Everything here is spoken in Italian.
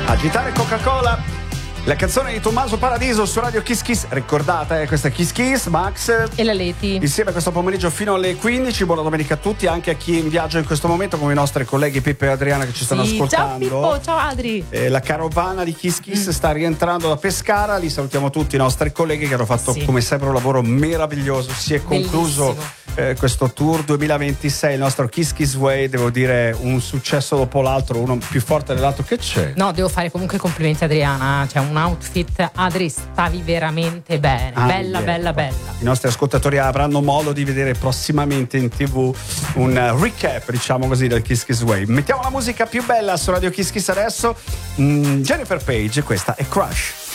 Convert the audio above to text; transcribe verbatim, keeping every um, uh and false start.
Agitare Coca-Cola, la canzone di Tommaso Paradiso su Radio Kiss Kiss. Ricordate, eh, questa è Kiss Kiss, Max e la Leti insieme questo pomeriggio fino alle quindici. Buona domenica a tutti, anche a chi è in viaggio in questo momento, come i nostri colleghi Pippo e Adriana che ci stanno sì, ascoltando. Ciao Pippo, ciao Adri. Eh, la carovana di Kiss Kiss mm. sta rientrando da Pescara. Li salutiamo tutti i nostri colleghi che hanno fatto sì. come sempre un lavoro meraviglioso. Si è concluso eh, questo tour duemilaventisei, il nostro Kiss Kiss Way, devo dire un successo dopo l'altro, uno più forte dell'altro. Che c'è? No, devo fare comunque complimenti a Adriana, c'è un outfit. Adri, stavi veramente bene, ah, bella yeah. bella bella. I nostri ascoltatori avranno modo di vedere prossimamente in tv un recap, diciamo così, del Kiss Kiss Way. Mettiamo la musica più bella su Radio Kiss Kiss adesso. mm, Jennifer Page, questa è Crush.